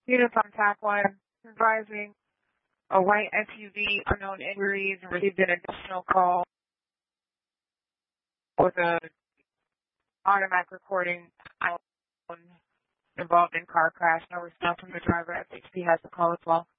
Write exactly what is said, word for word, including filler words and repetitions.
Units on TAC one, advising a white S U V, unknown injuries, and received an additional call with a automatic recording involved in car crash. No response from the driver. S H P has the call as well.